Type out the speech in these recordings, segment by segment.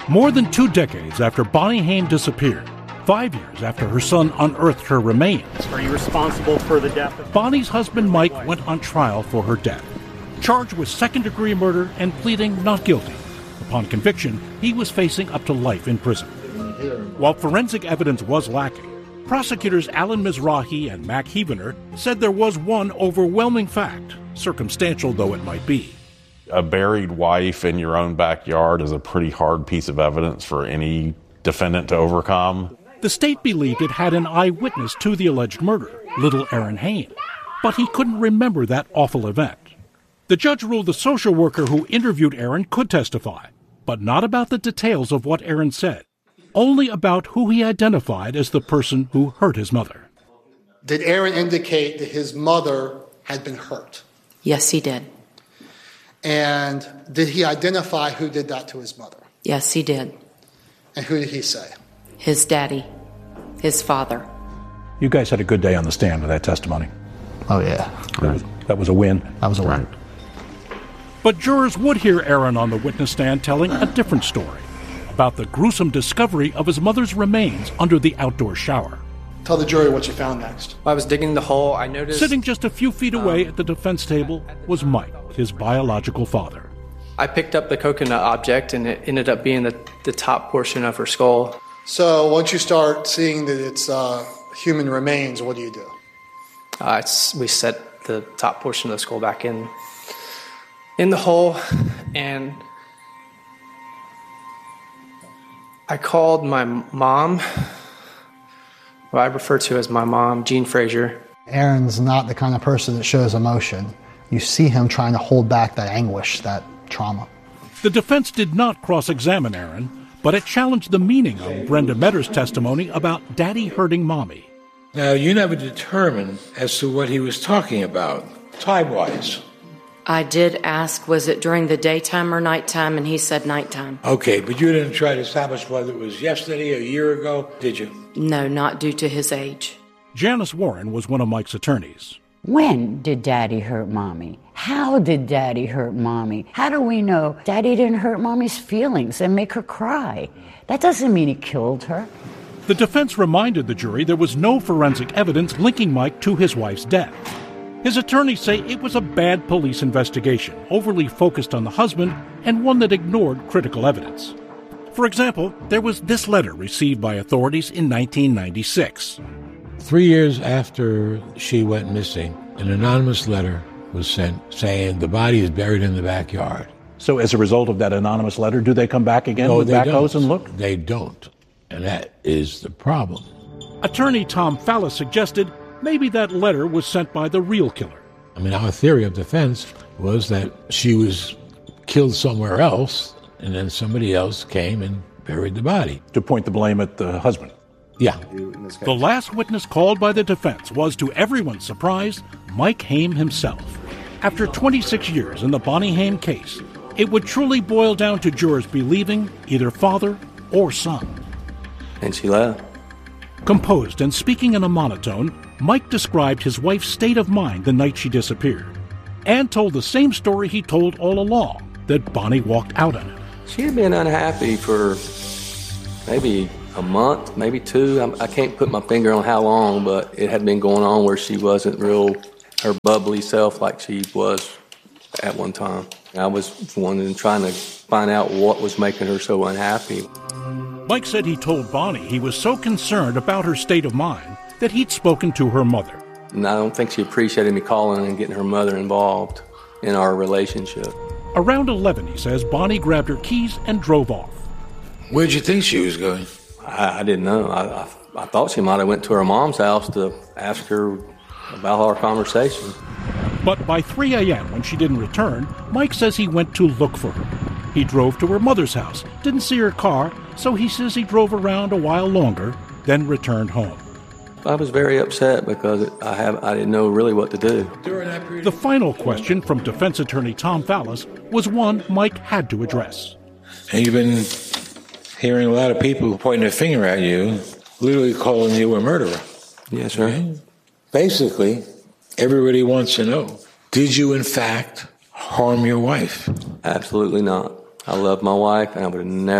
More than 2 decades after Bonnie Haim disappeared, 5 years after her son unearthed her remains, are you responsible for the death of Bonnie's husband Mike went on trial for her death, charged with second-degree murder and pleading not guilty. Upon conviction, he was facing up to life in prison. While forensic evidence was lacking, prosecutors Alan Mizrahi and Mac Heavener said there was one overwhelming fact, circumstantial though it might be. A buried wife in your own backyard is a pretty hard piece of evidence for any defendant to overcome. The state believed it had an eyewitness to the alleged murder, little Aaron Haim, but he couldn't remember that awful event. The judge ruled the social worker who interviewed Aaron could testify, but not about the details of what Aaron said, only about who he identified as the person who hurt his mother. Did Aaron indicate that his mother had been hurt? Yes, he did. And did he identify who did that to his mother? Yes, he did. And who did he say? His daddy. His father. You guys had a good day on the stand with that testimony. Oh, yeah. That was a win. That was a win. But jurors would hear Aaron on the witness stand telling a different story about the gruesome discovery of his mother's remains under the outdoor shower. Tell the jury what you found next. I was digging the hole. I noticed... Sitting just a few feet away at the defense table was Mike, his biological father. I picked up the coconut object, and it ended up being the top portion of her skull. So once you start seeing that it's human remains, what do you do? We set the top portion of the skull back in the hole, and I called my mom, who I refer to as my mom, Jean Frazier. Aaron's not the kind of person that shows emotion. You see him trying to hold back that anguish, that trauma. The defense did not cross-examine Aaron, but it challenged the meaning of Brenda Metter's testimony about Daddy hurting Mommy. Now, you never determined as to what he was talking about, time-wise. I did ask, was it during the daytime or nighttime, and he said nighttime. Okay, but you didn't try to establish whether it was yesterday or a year ago, did you? No, not due to his age. Janice Warren was one of Mike's attorneys. When did Daddy hurt Mommy? How did Daddy hurt Mommy? How do we know Daddy didn't hurt Mommy's feelings and make her cry? That doesn't mean he killed her. The defense reminded the jury there was no forensic evidence linking Mike to his wife's death. His attorneys say it was a bad police investigation, overly focused on the husband and one that ignored critical evidence. For example, there was this letter received by authorities in 1996. 3 years after she went missing, an anonymous letter was sent saying the body is buried in the backyard. So as a result of that anonymous letter, do they come back again with backhoes and look? They don't. And that is the problem. Attorney Tom Fallis suggested maybe that letter was sent by the real killer. I mean, our theory of defense was that she was killed somewhere else, and then somebody else came and buried the body. To point the blame at the husband. Yeah. The last witness called by the defense was, to everyone's surprise, Mike Haim himself. After 26 years in the Bonnie Haim case, it would truly boil down to jurors believing either father or son. And she left. Composed and speaking in a monotone, Mike described his wife's state of mind the night she disappeared, and told the same story he told all along, that Bonnie walked out on it. She had been unhappy for maybe a month, maybe 2. I can't put my finger on how long, but it had been going on where she wasn't her bubbly self like she was at one time. I was wondering, trying to find out what was making her so unhappy. Mike said he told Bonnie he was so concerned about her state of mind that he'd spoken to her mother. And I don't think she appreciated me calling and getting her mother involved in our relationship. Around 11, he says, Bonnie grabbed her keys and drove off. Where'd you think she was going? I didn't know. I thought she might have went to her mom's house to ask her about our conversation. But by 3 a.m., when she didn't return, Mike says he went to look for her. He drove to her mother's house, didn't see her car, so he says he drove around a while longer, then returned home. I was very upset because I didn't know really what to do. The final question from defense attorney Tom Fallis was one Mike had to address. And you've been hearing a lot of people pointing their finger at you, literally calling you a murderer. Yes, sir. Okay? Basically, everybody wants to know, did you in fact harm your wife? Absolutely not. I love my wife, and I would have never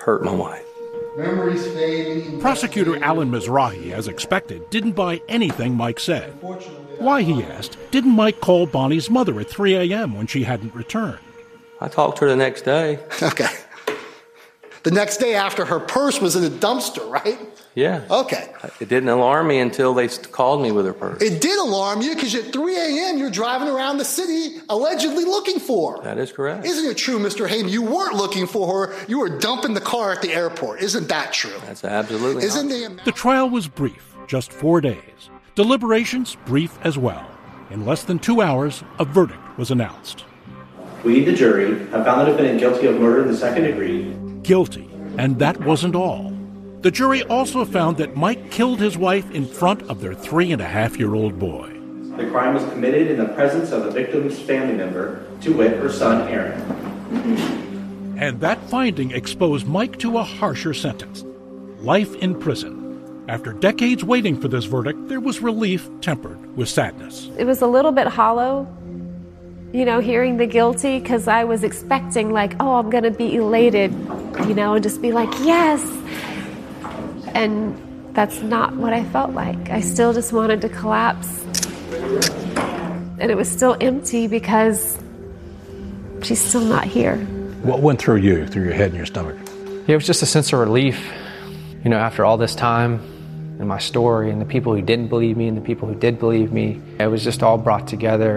hurt my wife. Memories fade. Prosecutor Alan Mizrahi, as expected, didn't buy anything Mike said. Why, he asked, didn't Mike call Bonnie's mother at 3 a.m. when she hadn't returned? I talked to her the next day. Okay. The next day after her purse was in a dumpster, right? Yeah. Okay. It didn't alarm me until they called me with her purse. It did alarm you because at 3 a.m. you're driving around the city allegedly looking for her. That is correct. Isn't it true, Mr. Hayden? You weren't looking for her. You were dumping the car at the airport. Isn't that true? That's absolutely Isn't The trial was brief, just 4 days. Deliberations brief as well. In less than 2 hours, a verdict was announced. We, the jury, have found the defendant guilty of murder in the second degree. Guilty. And that wasn't all. The jury also found that Mike killed his wife in front of their 3.5-year-old boy. The crime was committed in the presence of the victim's family member, to wit, her son, Aaron. And that finding exposed Mike to a harsher sentence: life in prison. After decades waiting for this verdict, there was relief tempered with sadness. It was a little bit hollow, hearing the guilty, because I was expecting, I'm going to be elated, and just be like, yes. And that's not what I felt like. I still just wanted to collapse. And it was still empty because she's still not here. What went through your head and your stomach? It was just a sense of relief, after all this time and my story and the people who didn't believe me and the people who did believe me. It was just all brought together,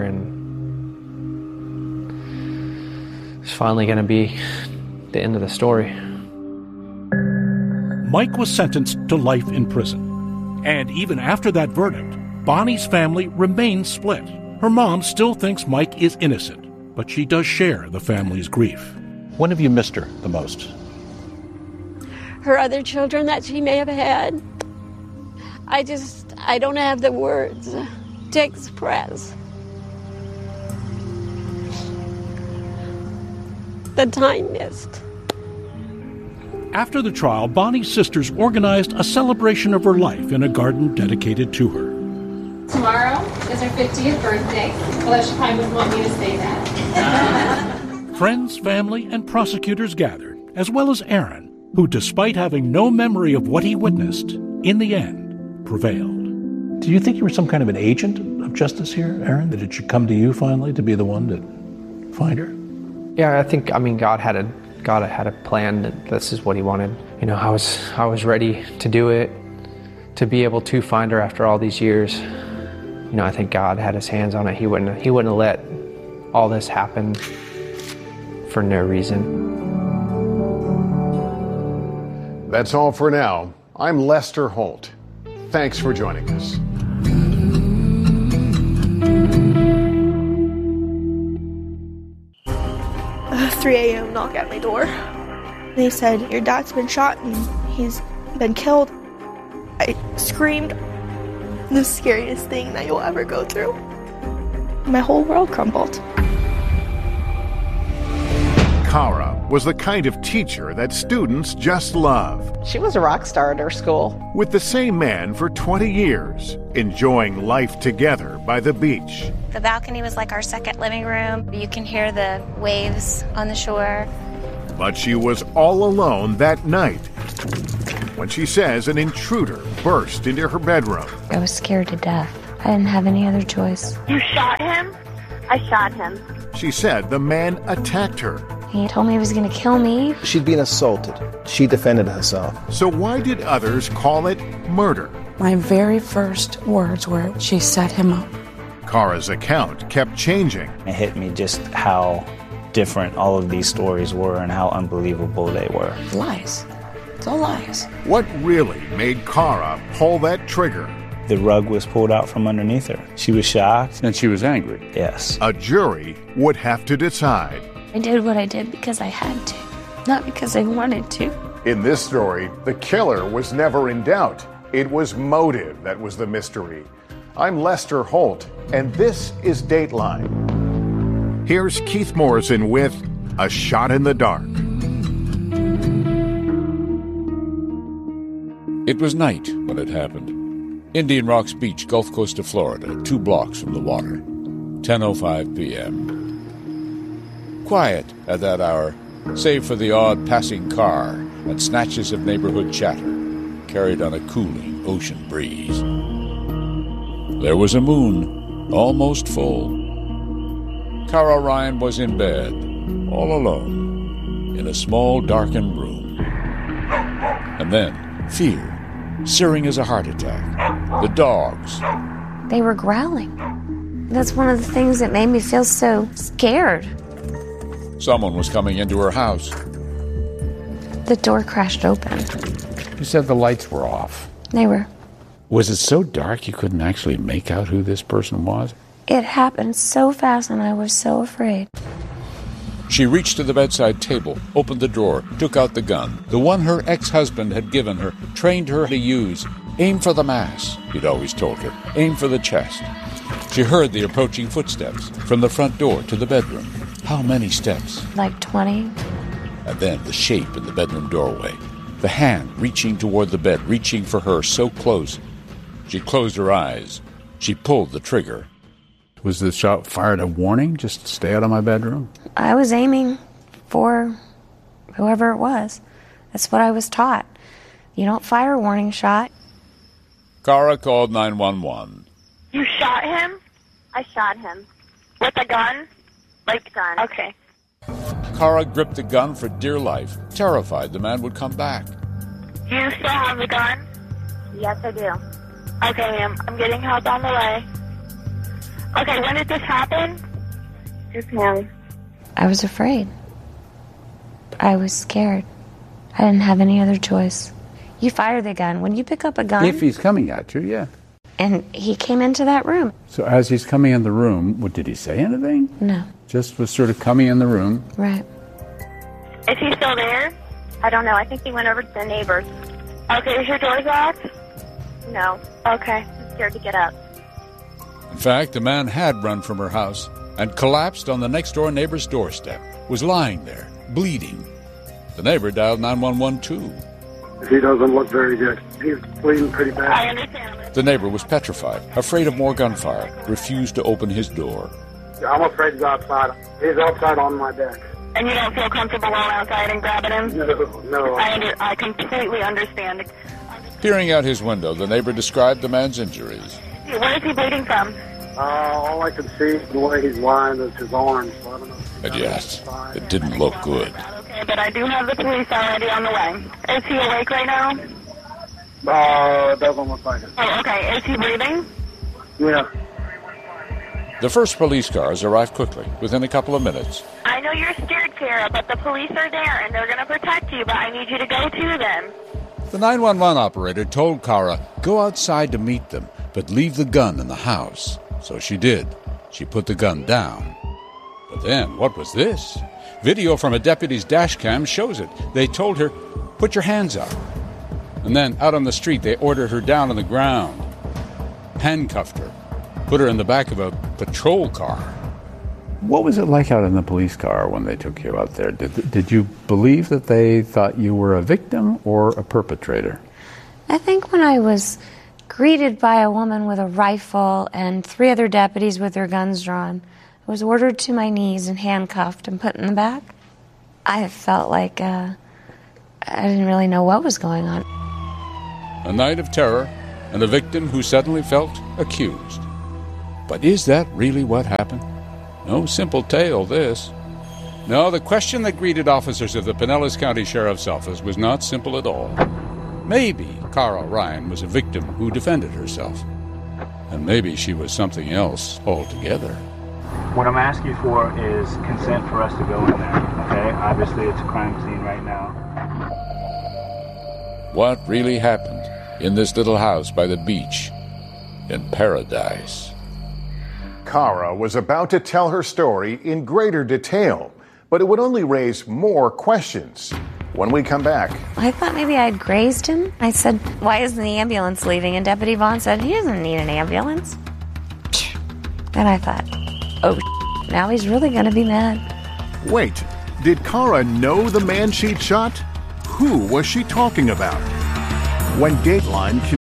and it's finally going to be the end of the story. Mike was sentenced to life in prison. And even after that verdict, Bonnie's family remains split. Her mom still thinks Mike is innocent, but she does share the family's grief. When have you missed her the most? Her other children that she may have had. I don't have the words to express the time missed. After the trial, Bonnie's sisters organized a celebration of her life in a garden dedicated to her. Tomorrow is her 50th birthday, although she probably wouldn't want me to say that. Friends, family, and prosecutors gathered, as well as Aaron, who, despite having no memory of what he witnessed, in the end, prevailed. Do you think you were some kind of an agent of justice here, Aaron? That it should come to you finally to be the one to find her? Yeah, I think, God had a plan that this is what he wanted. I was ready to do it, to be able to find her after all these years. I think God had his hands on it. He wouldn't have let all this happen for no reason. That's all for now. I'm Lester Holt. Thanks for joining us. 3 a.m. knock at my door. They said, your dad's been shot and he's been killed. I screamed. The scariest thing that you'll ever go through. My whole world crumbled. Cara was the kind of teacher that students just love. She was a rock star at her school. With the same man for 20 years, enjoying life together by the beach. The balcony was like our second living room. You can hear the waves on the shore. But she was all alone that night when she says an intruder burst into her bedroom. I was scared to death. I didn't have any other choice. You shot him? I shot him. She said the man attacked her. He told me he was going to kill me. She'd been assaulted. She defended herself. So why did others call it murder? My very first words were, she set him up. Cara's account kept changing. It hit me just how different all of these stories were and how unbelievable they were. Lies. It's all lies. What really made Cara pull that trigger? The rug was pulled out from underneath her. She was shocked. And she was angry. Yes. A jury would have to decide. I did what I did because I had to, not because I wanted to. In this story, the killer was never in doubt. It was motive that was the mystery. I'm Lester Holt, and this is Dateline. Here's Keith Morrison with A Shot in the Dark. It was night when it happened. Indian Rocks Beach, Gulf Coast of Florida, 2 blocks from the water. 10:05 p.m. Quiet at that hour, save for the odd passing car and snatches of neighborhood chatter carried on a cooling ocean breeze. There was a moon, almost full. Kara Ryan was in bed, all alone, in a small darkened room. And then, fear, searing as a heart attack. The dogs. They were growling. That's one of the things that made me feel so scared. Someone was coming into her house. The door crashed open. You said the lights were off. They were. Was it so dark you couldn't actually make out who this person was? It happened so fast and I was so afraid. She reached to the bedside table, opened the drawer, took out the gun, the one her ex-husband had given her, trained her to use. Aim for the mass, he'd always told her. Aim for the chest. She heard the approaching footsteps from the front door to the bedroom. How many steps? Like 20. And then the shape in the bedroom doorway. The hand reaching toward the bed, reaching for her so close. She closed her eyes. She pulled the trigger. Was the shot fired a warning? Just stay out of my bedroom? I was aiming for whoever it was. That's what I was taught. You don't fire a warning shot. Kara called 911. You shot him? I shot him. With a gun? Like gun. Okay. Kara gripped the gun for dear life, terrified the man would come back. Do you still have the gun? Yes, I do. Okay, ma'am. I'm getting help on the way. Okay, when did this happen? Yes, ma'am. I was afraid. I was scared. I didn't have any other choice. You fire the gun. When you pick up a gun... If he's coming at you, yeah. And he came into that room. So as he's coming in the room, did he say anything? No. Just was sort of coming in the room. Right. Is he still there? I don't know. I think he went over to the neighbors. Okay, is your door locked? No. Okay. I'm scared to get up. In fact, the man had run from her house and collapsed on the next-door neighbor's doorstep, was lying there, bleeding. The neighbor dialed 911 too. He doesn't look very good. He's bleeding pretty bad. I understand. The neighbor was petrified, afraid of more gunfire, refused to open his door. I'm afraid to go outside. He's outside on my deck. And you don't feel comfortable going outside and grabbing him? No. I completely understand. Peering out his window, the neighbor described the man's injuries. Where is he bleeding from? All I can see the way he's lying is his arms. So I don't know. And yes, it didn't look good. Okay, but I do have the police already on the way. Is he awake right now? It doesn't look like it. Oh, okay. Is he breathing? Yeah. The first police cars arrived quickly, within a couple of minutes. I know you're scared, Kara, but the police are there and they're going to protect you, but I need you to go to them. The 911 operator told Kara, go outside to meet them, but leave the gun in the house. So she did. She put the gun down. But then, what was this? Video from a deputy's dash cam shows it. They told her, put your hands up. And then, out on the street, they ordered her down on the ground, handcuffed her, put her in the back of a patrol car. What was it like out in the police car when they took you out there? Did you believe that they thought you were a victim or a perpetrator? I think when I was greeted by a woman with a rifle and 3 other deputies with their guns drawn, I was ordered to my knees and handcuffed and put in the back. I felt like I didn't really know what was going on. A night of terror and a victim who suddenly felt accused. But is that really what happened? No simple tale, this. No, the question that greeted officers of the Pinellas County Sheriff's Office was not simple at all. Maybe Kara Ryan was a victim who defended herself. And maybe she was something else altogether. What I'm asking for is consent for us to go in there, okay? Obviously, it's a crime scene right now. What really happened in this little house by the beach in Paradise? Kara was about to tell her story in greater detail, but it would only raise more questions. When we come back... I thought maybe I'd grazed him. I said, why isn't the ambulance leaving? And Deputy Vaughn said, he doesn't need an ambulance. And I thought, oh, now he's really going to be mad. Wait, did Kara know the man she'd shot? Who was she talking about? When Dateline